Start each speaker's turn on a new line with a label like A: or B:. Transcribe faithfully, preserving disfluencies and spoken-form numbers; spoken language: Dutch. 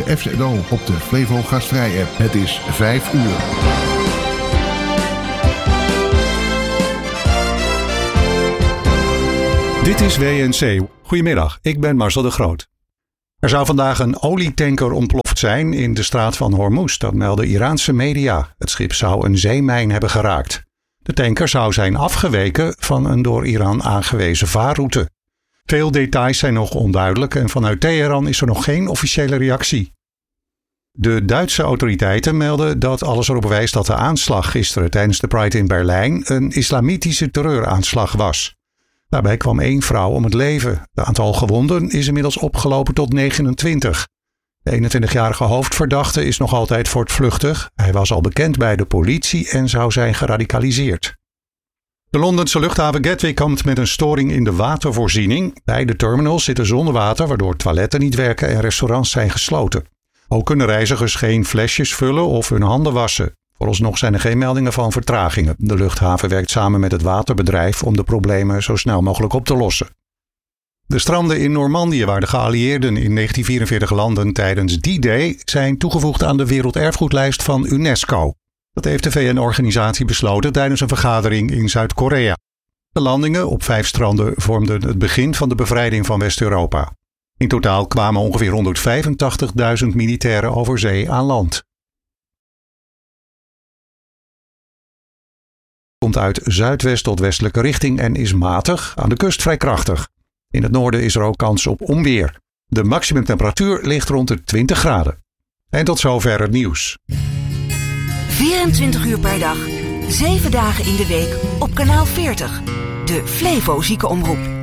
A: F Z O op de Flevo Gastvrij-app. Het is vijf uur.
B: Dit is W N C. Goedemiddag, ik ben Marcel de Groot. Er zou vandaag een olietanker ontploft zijn in de straat van Hormuz, dat melden Iraanse media. Het schip zou een zeemijn hebben geraakt. De tanker zou zijn afgeweken van een door Iran aangewezen vaarroute. Veel details zijn nog onduidelijk en vanuit Teheran is er nog geen officiële reactie. De Duitse autoriteiten melden dat alles erop wijst dat de aanslag gisteren tijdens de Pride in Berlijn een islamitische terreuraanslag was. Daarbij kwam één vrouw om het leven. Het aantal gewonden is inmiddels opgelopen tot negenentwintig. De eenentwintigjarige hoofdverdachte is nog altijd voortvluchtig. Hij was al bekend bij de politie en zou zijn geradicaliseerd. De Londense luchthaven Gatwick kampt met een storing in de watervoorziening. Beide terminals zitten zonder water, waardoor toiletten niet werken en restaurants zijn gesloten. Ook kunnen reizigers geen flesjes vullen of hun handen wassen. Vooralsnog zijn er geen meldingen van vertragingen. De luchthaven werkt samen met het waterbedrijf om de problemen zo snel mogelijk op te lossen. De stranden in Normandië, waar de geallieerden in negentien vierenveertig landden tijdens D-Day, zijn toegevoegd aan de werelderfgoedlijst van UNESCO. Dat heeft de V N-organisatie besloten tijdens een vergadering in Zuid-Korea. De landingen op vijf stranden vormden het begin van de bevrijding van West-Europa. In totaal kwamen ongeveer honderdvijfentachtigduizend militairen over zee aan land. Komt uit zuidwest tot westelijke richting en is matig, aan de kust vrij krachtig. In het noorden is er ook kans op onweer. De maximumtemperatuur ligt rond de twintig graden. En tot zover het nieuws.
C: vierentwintig uur per dag, zeven dagen in de week op kanaal veertig. De Flevo Ziekenomroep.